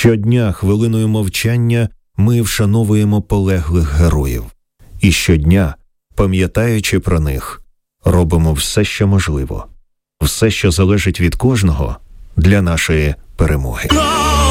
Щодня хвилиною мовчання ми вшановуємо полеглих героїв. І щодня, пам'ятаючи про них, робимо все, що можливо, все, що залежить від кожного, для нашої перемоги.